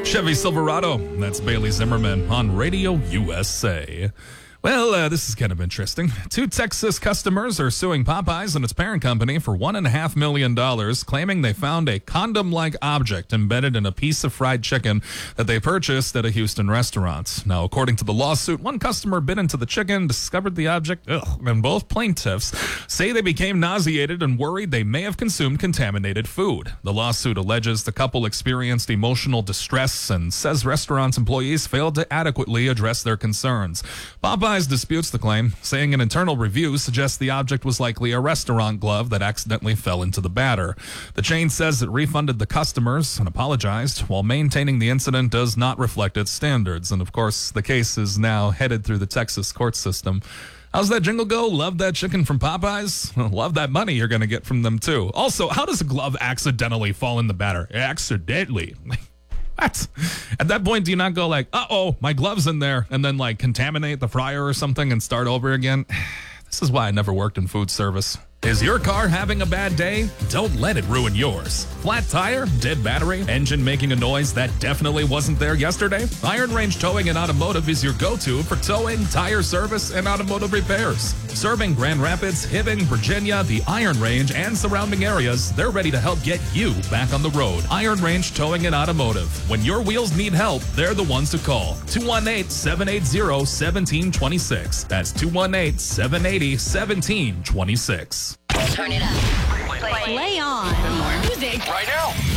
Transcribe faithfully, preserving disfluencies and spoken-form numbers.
Chevy Silverado. That's Bailey Zimmerman on Radio U S A. Well, uh, this is kind of interesting. Two Texas customers are suing Popeyes and its parent company for one and a half million dollars, claiming they found a condom-like object embedded in a piece of fried chicken that they purchased at a Houston restaurant. Now, according to the lawsuit, one customer bit into the chicken, discovered the object, ugh, and both plaintiffs say they became nauseated and worried they may have consumed contaminated food. The lawsuit alleges the couple experienced emotional distress and says restaurant's employees failed to adequately address their concerns. Popeyes disputes the claim, saying an internal review suggests the object was likely a restaurant glove that accidentally fell into the batter. The chain says it refunded the customers and apologized, while maintaining the incident does not reflect its standards. And of course, the case is now headed through the Texas court system. How's that jingle go? Love that chicken from Popeyes? Love that money you're going to get from them, too. Also, how does a glove accidentally fall in the batter? Accidentally. What? At that point, do you not go like, uh-oh, my glove's in there, and then like contaminate the fryer or something and start over again? This is why I never worked in food service. Is your car having a bad day? Don't let it ruin yours. Flat tire, dead battery, engine making a noise that definitely wasn't there yesterday? Iron Range Towing and Automotive is your go-to for towing, tire service, and automotive repairs. Serving Grand Rapids, Hibbing, Virginia, the Iron Range, and surrounding areas, they're ready to help get you back on the road. Iron Range Towing and Automotive. When your wheels need help, they're the ones to call. two one eight, seven eight zero, one seven two six. That's two one eight, seven eight zero, one seven two six. Turn it up. Play, Play on. More music right now.